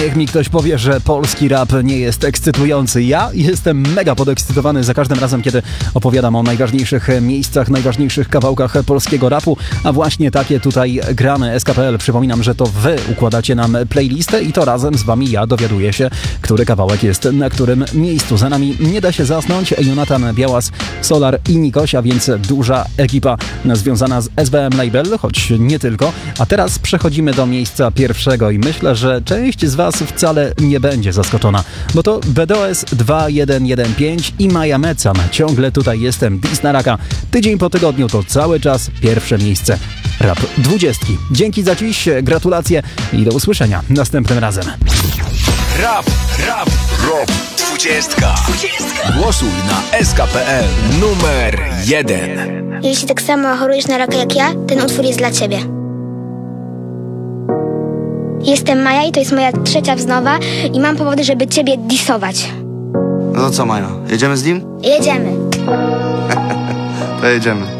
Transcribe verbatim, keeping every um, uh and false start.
Niech mi ktoś powie, że polski rap nie jest ekscytujący. Ja jestem mega podekscytowany za każdym razem, kiedy opowiadam o najważniejszych miejscach, najważniejszych kawałkach polskiego rapu, a właśnie takie tutaj gramy. S K P L. Przypominam, że to wy układacie nam playlistę i to razem z wami ja dowiaduję się, który kawałek jest na którym miejscu. Za nami nie da się zasnąć. Jonatan Białas, Solar i Nikoś, a więc duża ekipa związana z S B M Label, choć nie tylko. A teraz przechodzimy do miejsca pierwszego i myślę, że część z was wcale nie będzie zaskoczona, bo to B D O S dwa jeden jeden pięć i Maja Mecam. Ciągle tutaj jestem, Dis na Raka. Tydzień po tygodniu to cały czas pierwsze miejsce Rap dwudziestki. Dzięki za dziś, gratulacje i do usłyszenia następnym razem. Rap, rap, rap dwudziestka. Głosuj na S K P L numer jeden. Jeśli tak samo chorujesz na raka jak ja, ten utwór jest dla ciebie. Jestem Maja i to jest moja trzecia wznowa i mam powody, żeby ciebie disować. No to co, Maja, jedziemy z nim? Jedziemy. To jedziemy.